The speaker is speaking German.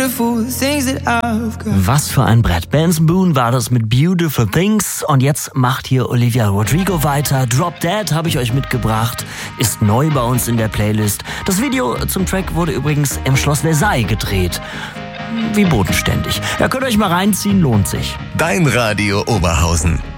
Was für ein Brett. Benson Boone war das mit Beautiful Things. Und jetzt macht hier Olivia Rodrigo weiter. Drop Dead habe ich euch mitgebracht. Ist neu bei uns in der Playlist. Das Video zum Track wurde übrigens im Schloss Versailles gedreht. Wie bodenständig. Da könnt ihr euch mal reinziehen, lohnt sich. Dein Radio Oberhausen.